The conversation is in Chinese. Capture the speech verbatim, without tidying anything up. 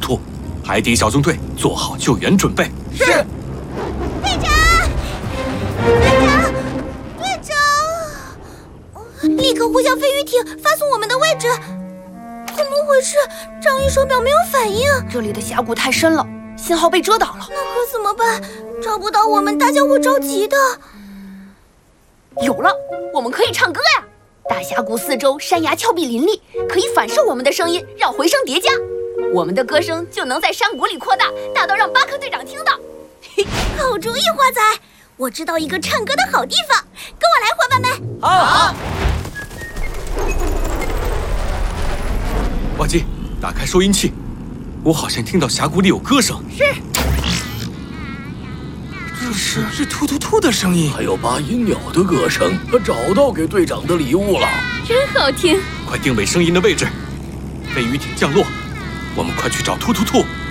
处，海底小纵队做好救援准备。 是。 队长，队长，队长！立刻呼叫飞鱼艇，发送我们的位置。怎么回事？章鱼手表没有反应。 这里的峡谷太深了，信号被遮挡了。 那可怎么办？找不到我们，大家会着急的。 有了，我们可以唱歌呀！大峡谷四周山崖峭壁林立，可以反射我们的声音，让回声叠加，我们的歌声就能在山谷里扩大，大到让巴克队长听到。 好主意，花仔！我知道一个唱歌的好地方，跟我来，伙伴们！ 好。好。 瓦基，打开收音器，我好像听到峡谷里有歌声。 是。 这是是突突突的声音， 还有八音鸟的歌声。找到给队长的礼物了， 真好听！ 快定位声音的位置，飞鱼艇降落，我们快去找突突兔。